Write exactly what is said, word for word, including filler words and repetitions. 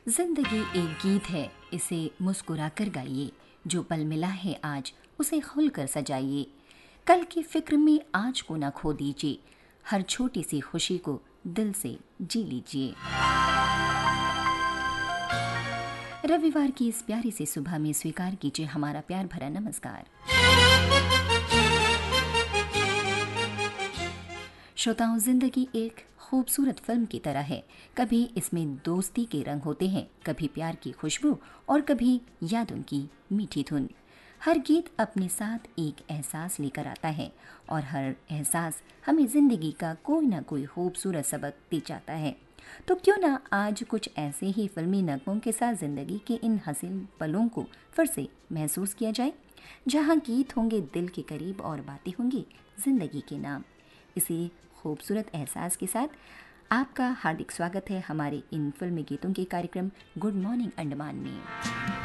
जिंदगी एक गीत है, इसे मुस्कुरा कर गाइए। जो पल मिला है आज, उसे खुल कर सजाइए। कल की फिक्र में आज को ना खो दीजिए। हर छोटी सी खुशी को दिल से जी लीजिए। रविवार की इस प्यारी सी सुबह में स्वीकार कीजिए हमारा प्यार भरा नमस्कार। श्रोताओं, जिंदगी एक खूबसूरत फिल्म की तरह है। कभी इसमें दोस्ती के रंग होते हैं, कभी प्यार की खुशबू और कभी यादों की मीठी धुन। हर गीत अपने साथ एक एहसास लेकर आता है और हर एहसास हमें जिंदगी का कोई ना कोई खूबसूरत सबक दे जाता है। तो क्यों ना आज कुछ ऐसे ही फिल्मी नगमों के साथ जिंदगी के इन हसीन पलों को फिर से महसूस किया जाए, जहां गीत होंगे दिल के करीब और बातें होंगी जिंदगी के नाम। इसी खूबसूरत एहसास के साथ आपका हार्दिक स्वागत है हमारे इन फिल्मी गीतों के कार्यक्रम गुड मॉर्निंग अंडमान में।